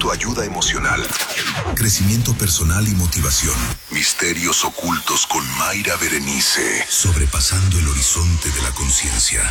autoayuda emocional, crecimiento personal y motivación. Misterios ocultos con Mayra Berenice, sobrepasando el horizonte de la conciencia.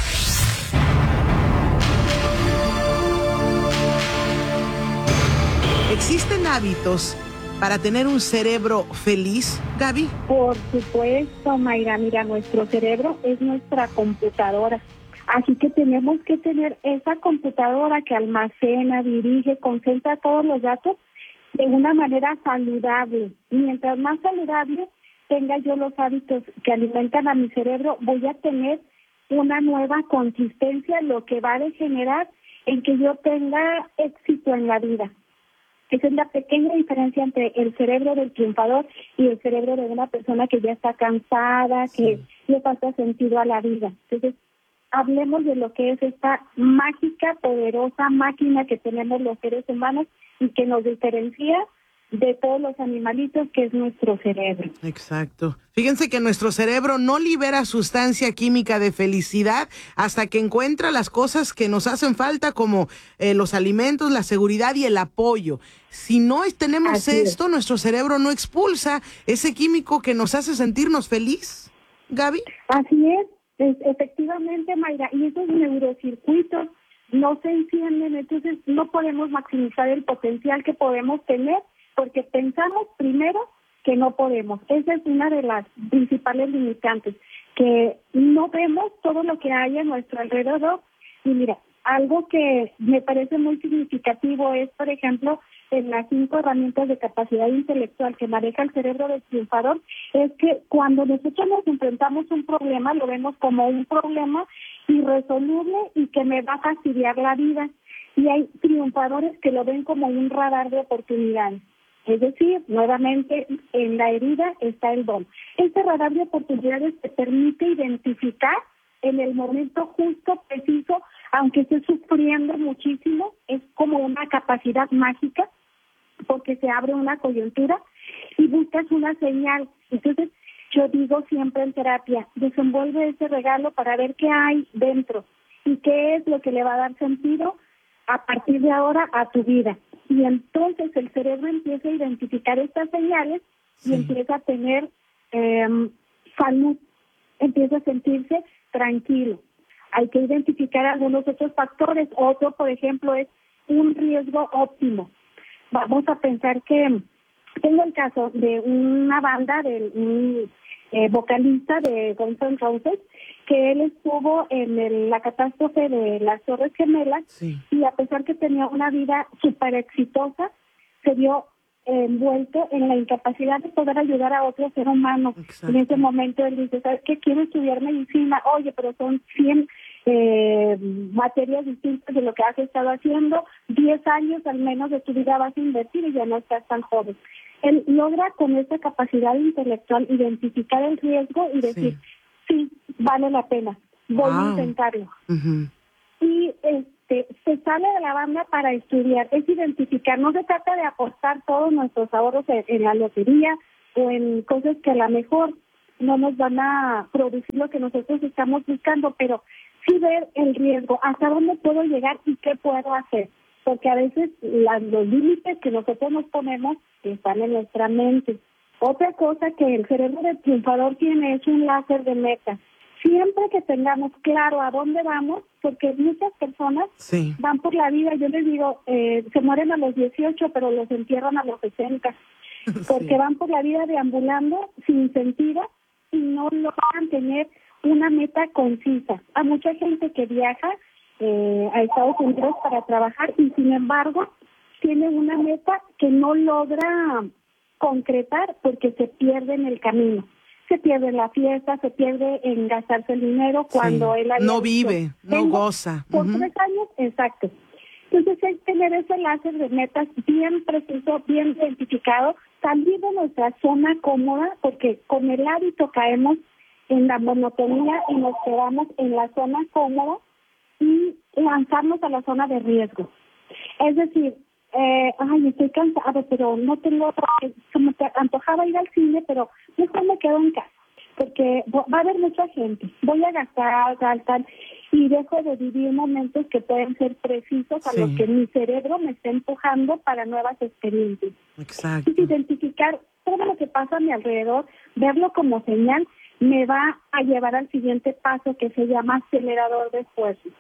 ¿Existen hábitos para tener un cerebro feliz, Gaby? Por supuesto, Mayra. Mira, nuestro cerebro es nuestra computadora. Así que tenemos que tener esa computadora que almacena, dirige, concentra todos los datos de una manera saludable. Y mientras más saludable tenga yo los hábitos que alimentan a mi cerebro, voy a tener una nueva consistencia, lo que va a degenerar en que yo tenga éxito en la vida. Esa es la pequeña diferencia entre el cerebro del triunfador y el cerebro de una persona que ya está cansada, que le falta sentido a la vida. Entonces, hablemos de lo que es esta mágica, poderosa máquina que tenemos los seres humanos y que nos diferencia de todos los animalitos, que es nuestro cerebro. Exacto. Fíjense que nuestro cerebro no libera sustancia química de felicidad hasta que encuentra las cosas que nos hacen falta, como los alimentos, la seguridad y el apoyo. Si no tenemos Así esto, nuestro cerebro no expulsa ese químico que nos hace sentirnos feliz. ¿Gaby? Así es, efectivamente, Mayra, y esos neurocircuitos no se encienden, entonces no podemos maximizar el potencial que podemos tener porque pensamos primero que no podemos. Esa es una de las principales limitantes, que no vemos todo lo que hay a nuestro alrededor. Y mira, algo que me parece muy significativo es, por ejemplo, en las 5 herramientas de capacidad intelectual que maneja el cerebro del triunfador, es que cuando nosotros nos enfrentamos a un problema, lo vemos como un problema irresoluble y que me va a fastidiar la vida. Y hay triunfadores que lo ven como un radar de oportunidades. Es decir, nuevamente, en la herida está el don. Este radar de oportunidades te permite identificar en el momento justo, preciso, aunque estés sufriendo muchísimo, es como una capacidad mágica, porque se abre una coyuntura y buscas una señal. Entonces, yo digo siempre en terapia, desenvuelve ese regalo para ver qué hay dentro y qué es lo que le va a dar sentido a partir de ahora a tu vida. Y entonces el cerebro empieza a identificar estas señales y empieza a tener salud, empieza a sentirse tranquilo. Hay que identificar algunos otros factores. Otro, por ejemplo, es un riesgo óptimo. Vamos a pensar que tengo el caso de una banda, de un vocalista de Guns N' Roses, que él estuvo en la catástrofe de las Torres Gemelas y a pesar que tenía una vida súper exitosa, se vio envuelto en la incapacidad de poder ayudar a otro ser humano. Exacto. En ese momento él dice, ¿sabes qué? Quiero estudiar medicina. Oye, pero son 100 materias distintas de lo que has estado haciendo. 10 años al menos de tu vida vas a invertir y ya no estás tan joven. Él logra con esa capacidad intelectual identificar el riesgo y decir, sí, vale la pena, voy a intentarlo. Uh-huh. Y se sale de la banda para estudiar, es identificar, no se trata de apostar todos nuestros ahorros en la lotería o en cosas que a lo mejor no nos van a producir lo que nosotros estamos buscando, pero sí ver el riesgo, hasta dónde puedo llegar y qué puedo hacer. Porque a veces los límites que nosotros nos ponemos están en nuestra mente. Otra cosa que el cerebro del triunfador tiene es un láser de meta. Siempre que tengamos claro a dónde vamos, porque muchas personas van por la vida, yo les digo, se mueren a los 18, pero los entierran a los 60, porque van por la vida deambulando sin sentido y no logran tener una meta concisa. Hay mucha gente que viaja a Estados Unidos para trabajar y sin embargo tiene una meta que no logra concretar porque se pierde en el camino. Se pierde en la fiesta, se pierde en gastarse el dinero cuando él no vive, no goza. Por 3 años, exacto. Entonces hay que tener ese láser de metas bien preciso, bien identificado, salir de nuestra zona cómoda, porque con el hábito caemos en la monotonía y nos quedamos en la zona cómoda y lanzarnos a la zona de riesgo. Es decir, estoy cansado, pero no tengo, como te antojaba ir al cine, pero mejor me quedo en casa. porque va a haber mucha gente, voy a gastar, y dejo de vivir momentos que pueden ser precisos a los que mi cerebro me está empujando para nuevas experiencias. Exacto. Y identificar todo lo que pasa a mi alrededor, verlo como señal, me va a llevar al siguiente paso que se llama acelerador de esfuerzos.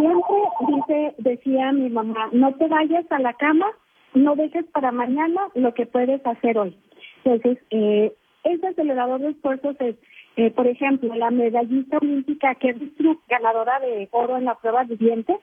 Siempre decía mi mamá, no te vayas a la cama, no dejes para mañana lo que puedes hacer hoy. Entonces, ese acelerador de esfuerzos es, por ejemplo, la medallista olímpica Kerry Strug, ganadora de oro en la prueba de dientes,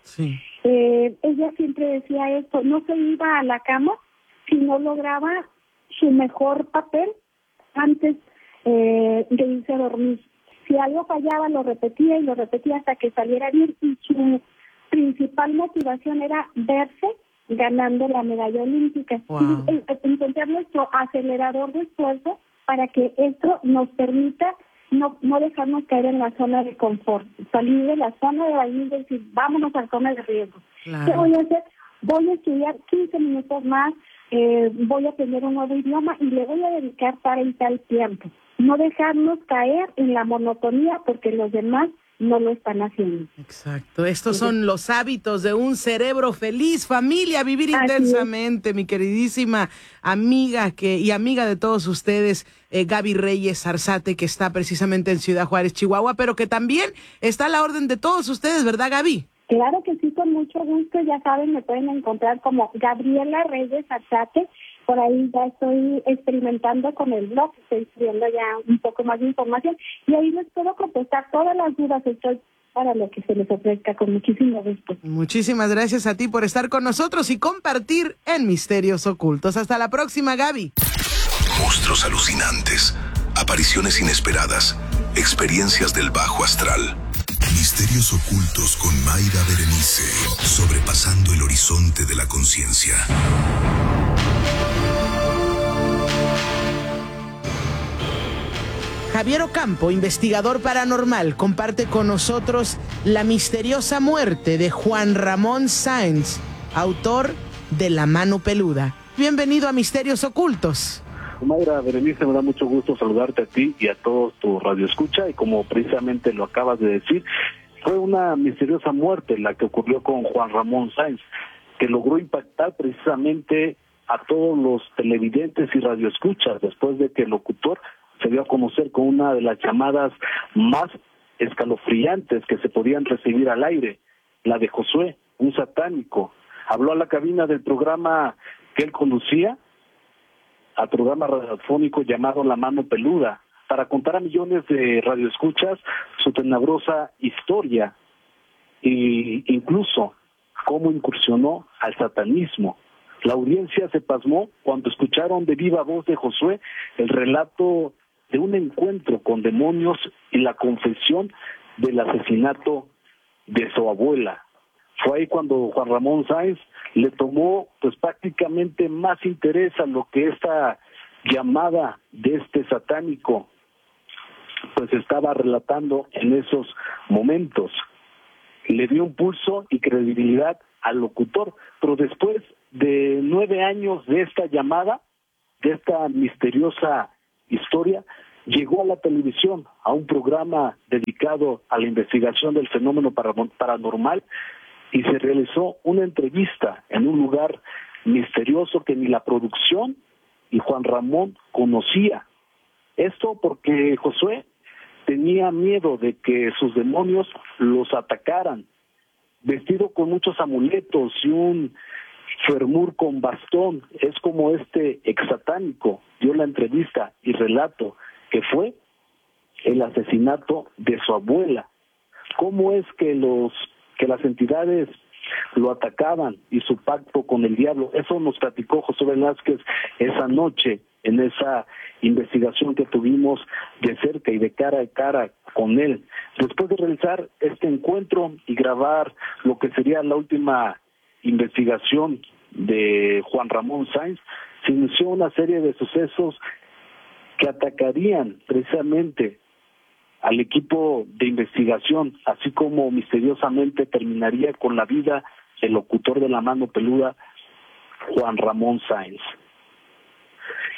ella siempre decía esto, no se iba a la cama si no lograba su mejor papel antes de irse a dormir. Si algo fallaba, lo repetía y lo repetía hasta que saliera bien, y su principal motivación era verse ganando la medalla olímpica. Wow. Y encontrar nuestro acelerador de esfuerzo para que esto nos permita no dejarnos caer en la zona de confort, salir de la zona de vaivén y decir, vámonos a la zona de riesgo. Claro. ¿Qué voy a hacer? Voy a estudiar 15 minutos más, voy a aprender un nuevo idioma y le voy a dedicar tal y tal tiempo. No dejarnos caer en la monotonía porque los demás no lo están haciendo. Exacto. Estos son los hábitos de un cerebro feliz. Familia, vivir intensamente. Mi queridísima amiga y amiga de todos ustedes, Gaby Reyes Arzate, que está precisamente en Ciudad Juárez, Chihuahua, pero que también está a la orden de todos ustedes, ¿verdad, Gaby? Claro que sí, con mucho gusto. Ya saben, me pueden encontrar como Gabriela Reyes Arzate. Por ahí ya estoy experimentando con el blog, estoy subiendo ya un poco más de información y ahí les puedo contestar todas las dudas. Estoy para lo que se les ofrezca con muchísimo gusto. Muchísimas gracias a ti por estar con nosotros y compartir en Misterios Ocultos. Hasta la próxima, Gaby. Monstruos alucinantes, apariciones inesperadas, experiencias del bajo astral. Misterios Ocultos con Mayra Berenice, sobrepasando el horizonte de la conciencia. Javier Ocampo, investigador paranormal, comparte con nosotros la misteriosa muerte de Juan Ramón Sáenz, autor de La Mano Peluda. Bienvenido a Misterios Ocultos. Mayra Berenice, me da mucho gusto saludarte a ti y a todos tu radioescucha, y como precisamente lo acabas de decir, fue una misteriosa muerte la que ocurrió con Juan Ramón Sáenz, que logró impactar precisamente a todos los televidentes y radioescuchas después de que el locutor se dio a conocer con una de las llamadas más escalofriantes que se podían recibir al aire, la de Josué, un satánico. Habló a la cabina del programa que él conducía, al programa radiofónico llamado La Mano Peluda, para contar a millones de radioescuchas su tenebrosa historia e incluso cómo incursionó al satanismo. La audiencia se pasmó cuando escucharon de viva voz de Josué el relato de un encuentro con demonios y la confesión del asesinato de su abuela. Fue ahí cuando Juan Ramón Sáenz le tomó pues prácticamente más interés a lo que esta llamada de este satánico pues estaba relatando en esos momentos. Le dio un pulso y credibilidad al locutor, pero después de 9 años de esta llamada, de esta misteriosa historia, llegó a la televisión, a un programa dedicado a la investigación del fenómeno paranormal, y se realizó una entrevista en un lugar misterioso que ni la producción y Juan Ramón conocía. Esto porque Josué tenía miedo de que sus demonios los atacaran. Vestido con muchos amuletos y un fermur con bastón, es como este exsatánico dio la entrevista y relato que fue el asesinato de su abuela. ¿Cómo es que las entidades lo atacaban y su pacto con el diablo? Eso nos platicó José Velázquez esa noche en esa investigación que tuvimos de cerca y de cara a cara con él. Después de realizar este encuentro y grabar lo que sería la última investigación de Juan Ramón Sáenz, se inició una serie de sucesos que atacarían precisamente al equipo de investigación, así como misteriosamente terminaría con la vida el locutor de La Mano Peluda, Juan Ramón Sáenz.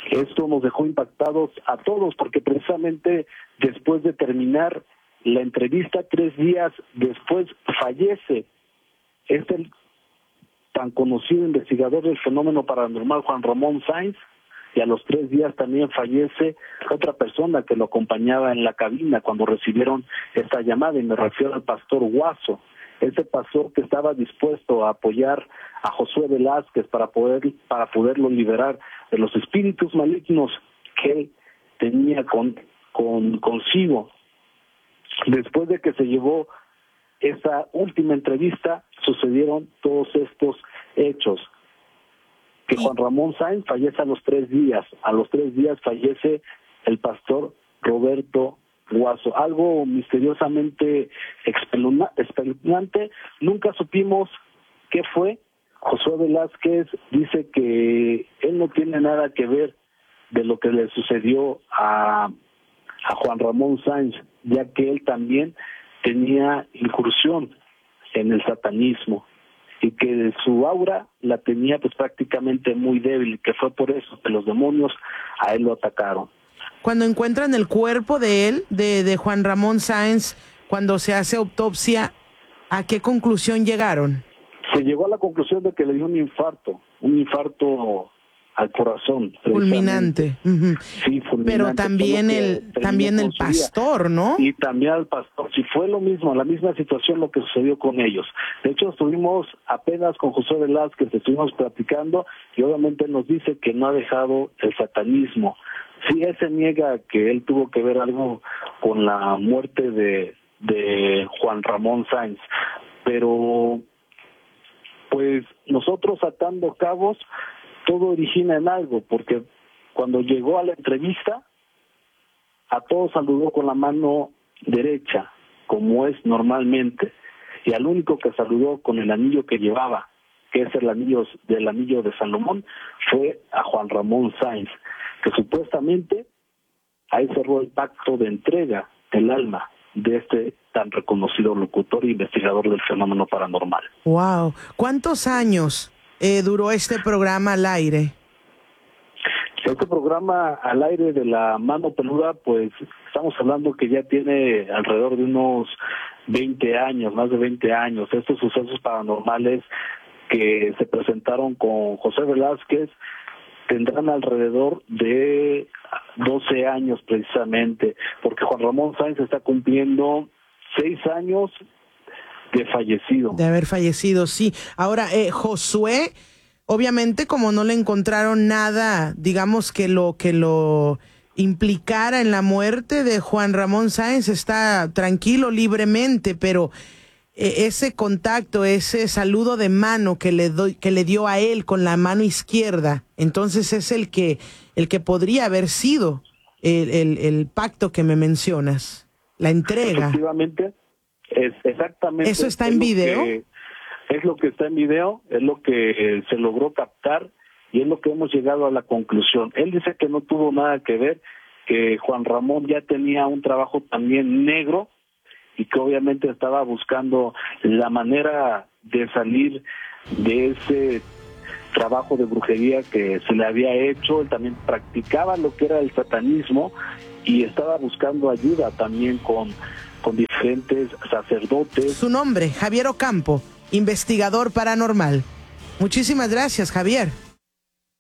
Esto nos dejó impactados a todos, porque precisamente después de terminar la entrevista, 3 días después fallece el tan conocido investigador del fenómeno paranormal, Juan Ramón Sáenz, y a los 3 días también fallece otra persona que lo acompañaba en la cabina cuando recibieron esta llamada, y me refiero al pastor Huaso, ese pastor que estaba dispuesto a apoyar a Josué Velázquez para poderlo liberar de los espíritus malignos que él tenía consigo. Después de que se llevó esa última entrevista, sucedieron todos estos hechos. Que Juan Ramón Sáenz fallece a los 3 días. A los 3 días fallece el pastor Roberto Huaso. Algo misteriosamente espeluznante. Nunca supimos qué fue. Josué Velázquez dice que él no tiene nada que ver de lo que le sucedió a Juan Ramón Sáenz, ya que él también tenía incursión en el satanismo y que su aura la tenía pues prácticamente muy débil, que fue por eso que los demonios a él lo atacaron. Cuando encuentran el cuerpo de él, de Juan Ramón Sáenz, cuando se hace autopsia, ¿a qué conclusión llegaron? Se llegó a la conclusión de que le dio un infarto al corazón. Fulminante. Uh-huh. Sí, fulminante. Pero también el pastor, ¿no? Y también al pastor. Sí, fue lo mismo, la misma situación lo que sucedió con ellos. De hecho, estuvimos apenas con José Velázquez, estuvimos platicando, y obviamente nos dice que no ha dejado el satanismo. Sí, él se niega que él tuvo que ver algo con la muerte de Juan Ramón Sáenz, pero pues nosotros atando cabos, todo origina en algo, porque cuando llegó a la entrevista, a todos saludó con la mano derecha, como es normalmente, y al único que saludó con el anillo que llevaba, que es el anillo de Salomón, fue a Juan Ramón Sáenz, que supuestamente ahí cerró el pacto de entrega del alma de este tan reconocido locutor e investigador del fenómeno paranormal. Wow, ¿cuántos años duró este programa al aire? Este programa al aire de La Mano Peluda, pues estamos hablando que ya tiene alrededor de unos 20 años, más de 20 años. Estos sucesos paranormales que se presentaron con José Velázquez tendrán alrededor de 12 años precisamente, porque Juan Ramón Sáenz está cumpliendo 6 años de fallecido. De haber fallecido, sí. Ahora, Josué, obviamente como no le encontraron nada, digamos que lo implicara en la muerte de Juan Ramón Sáenz, está tranquilo, libremente, pero ese contacto, ese saludo de mano que le dio a él con la mano izquierda, entonces es el que podría haber sido el pacto que me mencionas, la entrega. Efectivamente, es exactamente. ¿Eso está en video? Es lo que está en video, es lo que se logró captar y es lo que hemos llegado a la conclusión. Él dice que no tuvo nada que ver, que Juan Ramón ya tenía un trabajo también negro y que obviamente estaba buscando la manera de salir de ese trabajo de brujería que se le había hecho. Él también practicaba lo que era el satanismo y estaba buscando ayuda también con diferentes sacerdotes. Su nombre, Javier Ocampo, investigador paranormal. Muchísimas gracias, Javier.